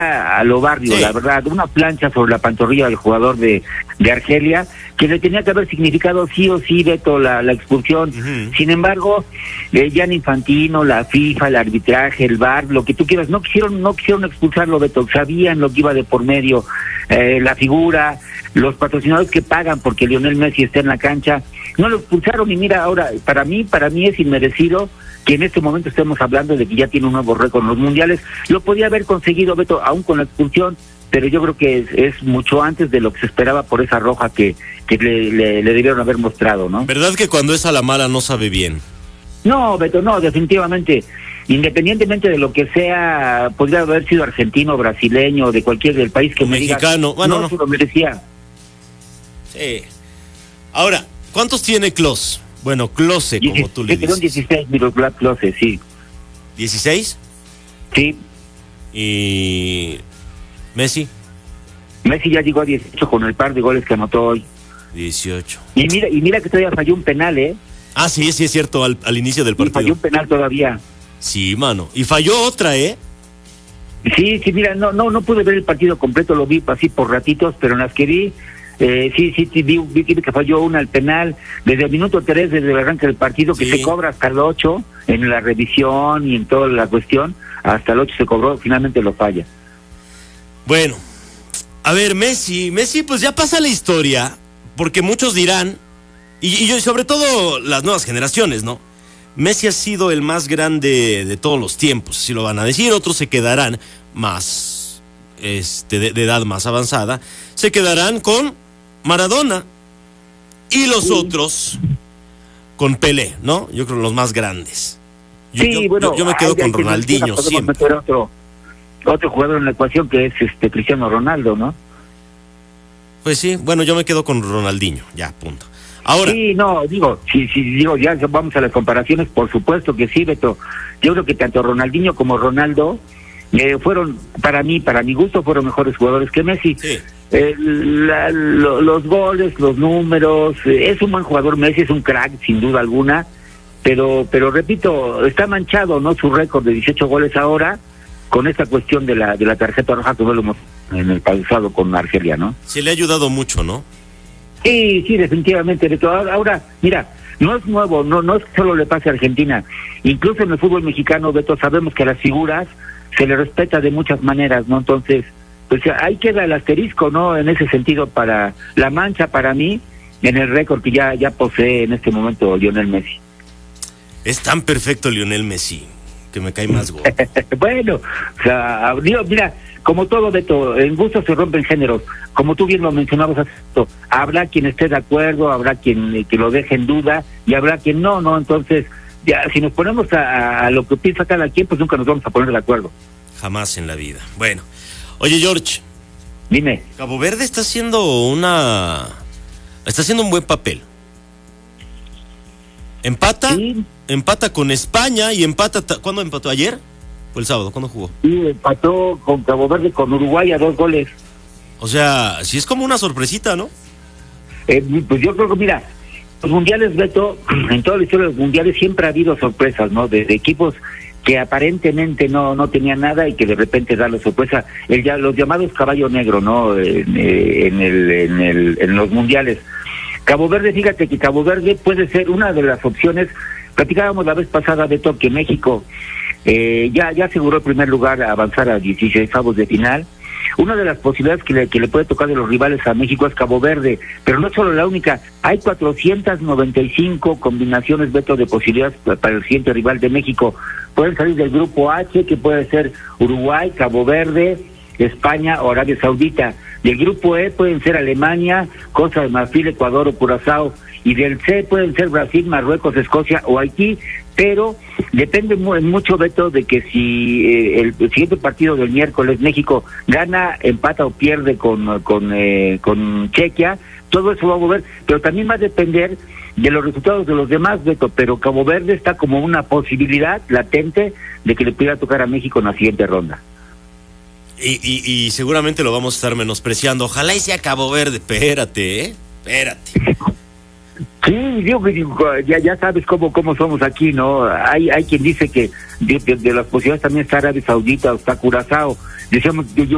a lo barrio, Sí. la verdad, una plancha sobre la pantorrilla del jugador de Argelia, que le tenía que haber significado sí o sí, Beto, la expulsión. Ujú. Sin embargo, Gianni Infantino, la FIFA, el arbitraje, el VAR, lo que tú quieras, no quisieron expulsarlo, Beto, sabían lo que iba de por medio, la figura, los patrocinadores que pagan porque Lionel Messi está en la cancha, no lo expulsaron. Y mira, ahora, para mí es inmerecido que en este momento estemos hablando de que ya tiene un nuevo récord en los mundiales. Lo podía haber conseguido, Beto, aún con la expulsión, pero yo creo que es mucho antes de lo que se esperaba por esa roja que le debieron haber mostrado, ¿no? ¿Verdad que cuando es a la mala no sabe bien? No, Beto, no, definitivamente. Independientemente de lo que sea, podría haber sido argentino, brasileño, de cualquier del país que O me diga, mexicano, bueno, no. se lo merecía. Sí. Ahora, ¿cuántos tiene Klose? Bueno, Klose, como tú le Quedaron dices. 16 Miroslav Klose, sí. ¿16? Sí. ¿Y Messi? Messi ya llegó a 18 con el par de goles que anotó hoy. 18. Y mira que todavía falló un penal, ¿eh? Ah, sí, es cierto, al inicio del Y falló partido. un penal todavía. Sí, mano. Y falló otra, ¿eh? Sí, mira, no pude ver el partido completo, lo vi así por ratitos, pero en las que vi, vi que falló una al penal, desde el minuto 3, desde el arranque del partido, que Sí. se cobra hasta el 8, en la revisión y en toda la cuestión, hasta el 8 se cobró, finalmente lo falla. Bueno, a ver, Messi pues ya pasa la historia, porque muchos dirán, y sobre todo las nuevas generaciones, ¿no? Messi ha sido el más grande de todos los tiempos, así lo van a decir. Otros se quedarán más, de edad más avanzada, se quedarán con Maradona, y los otros con Pelé, ¿no? Yo creo los más grandes. Yo me quedo con Ronaldinho siempre. Meter otro jugador en la ecuación que es Cristiano Ronaldo, ¿no? Pues sí, bueno, yo me quedo con Ronaldinho, ya, punto. Ahora, Sí, no, digo, ya vamos a las comparaciones, por supuesto que sí, Beto. Yo creo que tanto Ronaldinho como Ronaldo fueron, para mi gusto, fueron mejores jugadores que Messi. sí. Los goles, los números, es un buen jugador Messi, es un crack, sin duda alguna, pero repito, está manchado, ¿no? Su récord de 18 goles ahora, con esta cuestión de la tarjeta roja que no lo hemos en el pasado con Argelia, ¿no? Se le ha ayudado mucho, ¿no? Sí, definitivamente, Beto. Ahora, mira, no es nuevo, no es que solo le pase a Argentina. Incluso en el fútbol mexicano, Beto, sabemos que a las figuras se le respeta de muchas maneras, ¿no? Entonces, pues ahí queda el asterisco, ¿no? En ese sentido, para la mancha, para mí, en el récord que ya posee en este momento Lionel Messi. Es tan perfecto Lionel Messi, que me cae más gordo. Bueno, o sea, digo, mira, como todo, Beto, en gusto se rompen géneros. Como tú bien lo mencionabas hace rato, habrá quien esté de acuerdo, habrá quien que lo deje en duda y habrá quien no. Entonces, ya si nos ponemos a lo que piensa cada quien, pues nunca nos vamos a poner de acuerdo. Jamás en la vida. Bueno, oye, George, Dime. Cabo Verde está haciendo un buen papel. Sí. Empata con España y ¿cuándo empató? ¿Ayer? ¿O el sábado? ¿Cuándo jugó? Sí, empató con Cabo Verde, con Uruguay a 2 goles. O sea, sí es como una sorpresita, ¿no? Pues yo creo que, mira, los mundiales, Beto, en toda la historia de los mundiales siempre ha habido sorpresas, ¿no? De equipos que aparentemente no tenían nada y que de repente dan la sorpresa. Los llamados caballo negro, ¿no? En los mundiales. Cabo Verde, fíjate que Cabo Verde puede ser una de las opciones. Platicábamos la vez pasada, Beto, que México ya aseguró el primer lugar a avanzar a 16avos de final. Una de las posibilidades que le puede tocar de los rivales a México es Cabo Verde, pero no es solo la única. Hay 495 combinaciones, Beto, de posibilidades para el siguiente rival de México. Pueden salir del grupo H, que puede ser Uruguay, Cabo Verde, España o Arabia Saudita. Del grupo E pueden ser Alemania, Costa de Marfil, Ecuador o Curazao. Y del C pueden ser Brasil, Marruecos, Escocia o Haití, pero depende mucho, Beto, de que si el siguiente partido del miércoles México gana, empata o pierde con Chequia, todo eso va a mover, pero también va a depender de los resultados de los demás, Beto. Pero Cabo Verde está como una posibilidad latente de que le pudiera tocar a México en la siguiente ronda. Y seguramente lo vamos a estar menospreciando. Ojalá y sea Cabo Verde. Espérate. Sí, digo, ya sabes cómo somos aquí, ¿no? Hay quien dice que de las posibilidades también está Arabia Saudita o está Curazao. Decíamos, yo